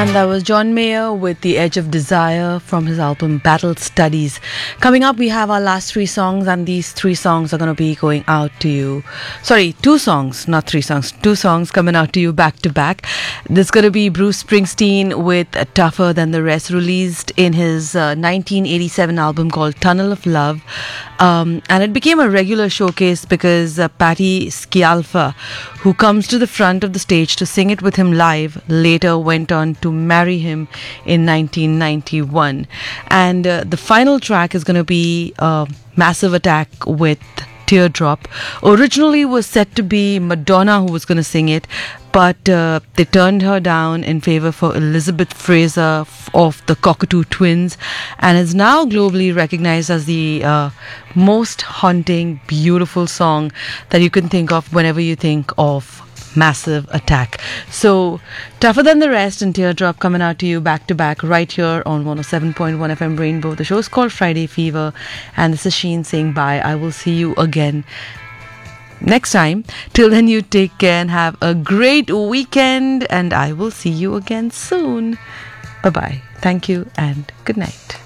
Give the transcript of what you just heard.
That was John Mayer with The Edge of Desire from his album Battle Studies. Coming up, we have our last three songs, and these three songs are going to be going out to you. Sorry, two songs, not three songs. Two songs coming out to you back to back. There's going to be Bruce Springsteen with Tougher Than the Rest, released in his 1987 album called Tunnel of Love. And it became a regular showcase because Patti Scialfa, who comes to the front of the stage to sing it with him live, later went on to marry him in 1991. And the final track is going to be Massive Attack with Teardrop. Originally was set to be Madonna who was going to sing it, but they turned her down in favor for Elizabeth Fraser of the Cockatoo Twins, and is now globally recognized as the most haunting, beautiful song that you can think of whenever you think of Massive Attack. So Tougher Than the Rest and Teardrop coming out to you back to back right here on 107.1 FM Rainbow. The show is called Friday Fever, and this is Sheen saying bye. I will see you again next time. Till then, you take care and have a great weekend, and I will see you again soon. Bye bye. Thank you and good night.